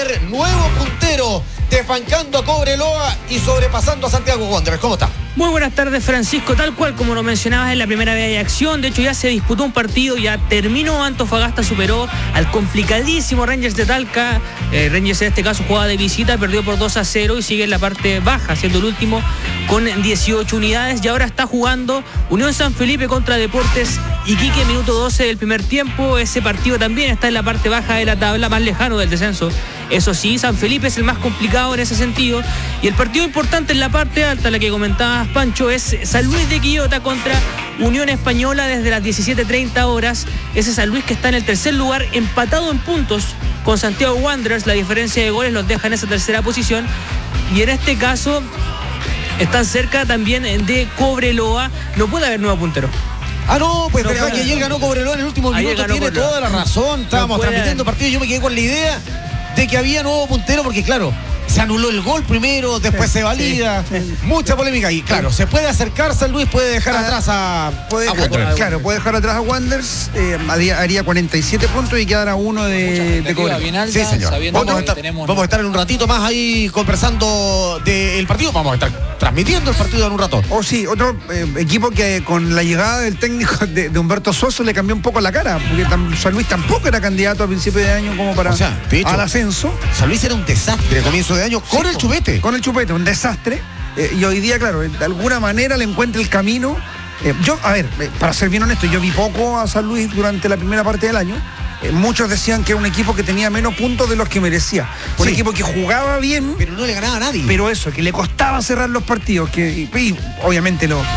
ser nuevo puntero, desbancando a Cobreloa y sobrepasando a Santiago Wanderers. ¿Cómo está? Muy buenas tardes, Francisco. Tal cual como lo mencionabas en la primera vez de acción, de hecho ya se disputó un partido, ya terminó. Antofagasta superó al complicadísimo Rangers de Talca. Rangers en este caso jugaba de visita, perdió por 2-0 y sigue en la parte baja, siendo el último con 18 unidades. Y ahora está jugando Unión San Felipe contra Deportes Iquique, minuto 12 del primer tiempo. Ese partido también está en la parte baja de la tabla, más lejano del descenso. Eso sí, San Felipe es el más complicado en ese sentido. Y el partido importante en la parte alta, la que comentabas, Pancho, es San Luis de Quillota contra Unión Española desde las 17:30 horas. Ese San Luis que está en el tercer lugar, empatado en puntos con Santiago Wanderers. La diferencia de goles los deja en esa tercera posición. Y en este caso están cerca también de Cobreloa. No puede haber nuevo puntero. Ah, no, pues verdad que ayer ganó Cobreloa en el último minuto. Tiene toda la razón. Estábamos transmitiendo partido y yo me quedé con la idea de que había nuevo puntero porque, claro, se anuló el gol primero, después se valida. Mucha polémica. Y claro, se puede acercar San Luis, puede dejar atrás a Wanderers. Claro, puede dejar atrás a Wanderers. Haría 47 puntos y quedará uno de Cobreloa. Sí, señor. Vamos a estar en un ratito más ahí conversando del partido. Vamos a estar transmitiendo el partido en un rato. Sí, otro equipo que con la llegada del técnico de Humberto Soso le cambió un poco la cara, porque San Luis tampoco era candidato a principio de año como para al ascenso. San Luis era un desastre a comienzo de año con el Chupete. Con el Chupete, un desastre. Y hoy día, claro, de alguna manera le encuentra el camino. Para ser bien honesto, yo vi poco a San Luis durante la primera parte del año. Muchos decían que era un equipo que tenía menos puntos de los que merecía. Un equipo que jugaba bien, pero no le ganaba a nadie. Pero eso, que le costaba cerrar los partidos. Y obviamente los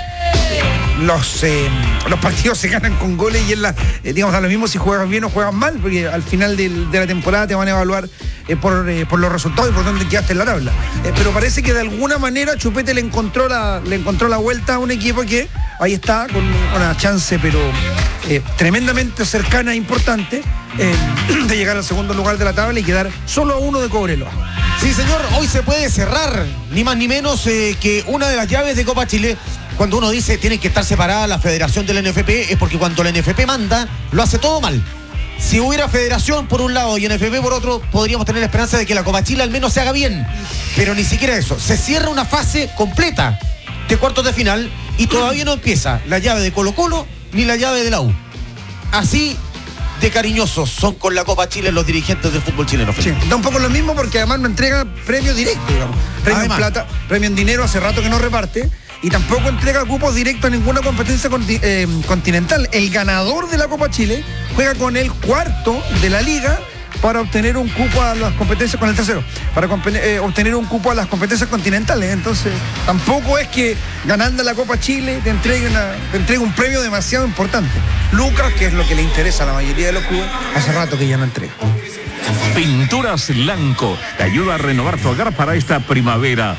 partidos se ganan con goles y da lo mismo si juegas bien o juegas mal, porque al final de la temporada te van a evaluar por los resultados y por dónde quedaste en la tabla. Pero parece que de alguna manera Chupete le encontró la vuelta a un equipo que ahí está con una chance pero tremendamente cercana e importante de llegar al segundo lugar de la tabla y quedar solo a uno de Cobreloa. Sí, señor, hoy se puede cerrar ni más ni menos que una de las llaves de Copa Chile. Cuando uno dice tiene que estar separada la federación del NFP, es porque cuando la NFP manda, lo hace todo mal. Si hubiera federación por un lado y NFP por otro, podríamos tener la esperanza de que la Copa Chile al menos se haga bien. Pero ni siquiera eso. Se cierra una fase completa de cuartos de final y todavía no empieza la llave de Colo-Colo ni la llave de la U. Así de cariñosos son con la Copa Chile los dirigentes del fútbol chileno. Sí, da un poco lo mismo porque además no entrega premio directo, digamos. Premio en plata, premio en dinero, hace rato que no reparte. Y tampoco entrega cupos directos a ninguna competencia continental. El ganador de la Copa Chile juega con el cuarto de la liga para obtener un cupo a las competencias, con el tercero, para obtener un cupo a las competencias continentales. Entonces, tampoco es que ganando la Copa Chile te entregue un premio demasiado importante. Lucas, que es lo que le interesa a la mayoría de los clubes, hace rato que ya no entrega. Pinturas Lanco te ayuda a renovar tu hogar para esta primavera.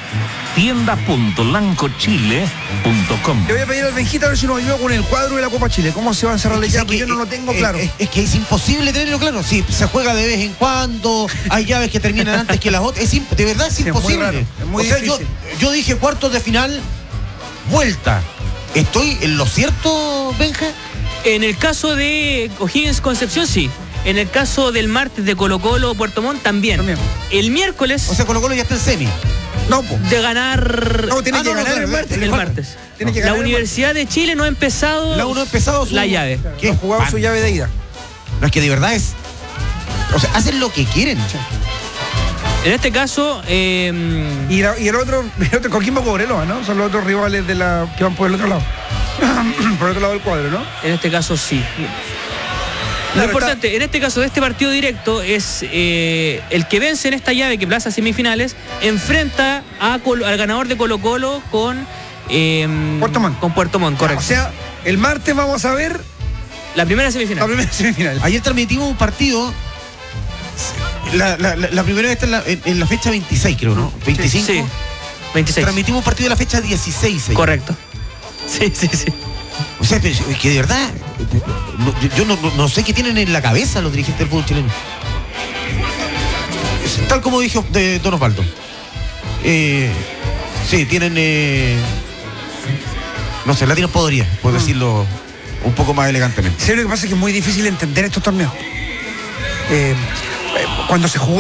Tienda.lancochile.com. Le voy a pedir al Benjita a ver si nos ayuda con el cuadro de la Copa Chile. ¿Cómo se va a cerrar la llave? Yo no lo tengo claro. Es que es imposible tenerlo claro. Si se juega de vez en cuando, hay llaves que terminan antes que las otras. De verdad es imposible. Es muy difícil. Yo dije cuartos de final, vuelta. ¿Estoy en lo cierto, Benja? En el caso de O'Higgins Concepción, sí. En el caso del martes de Colo-Colo Puerto Montt, también. El miércoles. O sea, Colo-Colo ya está en semi. No, de ganar. No, tiene que ganar el martes. La Universidad de Chile no ha empezado. La llave. Que ha jugado su llave de ida. No, es que de verdad es. O sea, hacen lo que quieren. En este caso. Y el otro Coquimbo Cobreloa, ¿no? Son los otros rivales que van por el otro lado. Por el otro lado del cuadro, ¿no? En este caso sí. Lo importante, en este caso de este partido directo, es el que vence en esta llave, que plaza semifinales, enfrenta al ganador de Colo-Colo con Puerto Montt. Con Puerto Montt, correcto. O sea, el martes vamos a ver la primera semifinal. Ayer transmitimos un partido. La primera vez está en la fecha 26, creo, ¿no? 25. Sí, 26. Transmitimos un partido de la fecha 16. Correcto. Sí. O sea, es que de verdad, yo no sé qué tienen en la cabeza los dirigentes del fútbol chileno. Tal como dijo de Don Osvaldo. Sí, tienen, no sé, latinos podría, por decirlo un poco más elegantemente. Sí, lo que pasa es que es muy difícil entender estos torneos. Cuando se jugó